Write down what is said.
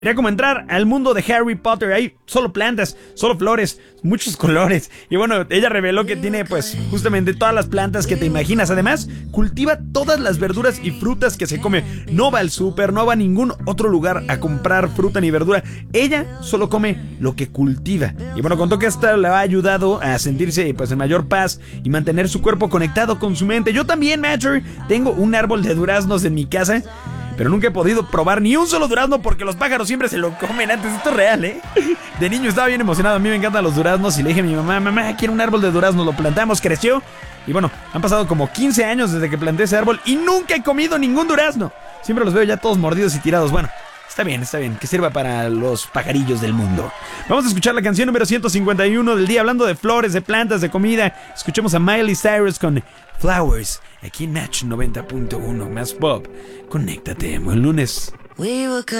Era como entrar al mundo de Harry Potter. Hay solo plantas, solo flores, muchos colores. Y bueno, ella reveló que tiene pues justamente todas las plantas que te imaginas. Además, cultiva todas las verduras y frutas que se come. No va al súper, no va a ningún otro lugar a comprar fruta ni verdura. Ella solo come lo que cultiva. Y bueno, contó que esto le ha ayudado a sentirse pues en mayor paz y mantener su cuerpo conectado con su mente. Yo también, Matcher, tengo un árbol de duraznos en mi casa, pero nunca he podido probar ni un solo durazno porque los pájaros siempre se lo comen antes. Esto es real, ¿eh? De niño estaba bien emocionado. A mí me encantan los duraznos y le dije a mi mamá, quiero un árbol de duraznos. Lo plantamos, creció. Y bueno, han pasado como 15 años desde que planté ese árbol y nunca he comido ningún durazno. Siempre los veo ya todos mordidos y tirados. Bueno, está bien, que sirva para los pajarillos del mundo. Vamos a escuchar la canción número 151 del día, hablando de flores, de plantas, de comida. Escuchemos a Miley Cyrus con Flowers, aquí en Match 90.1, más pop. Conéctate, buen lunes.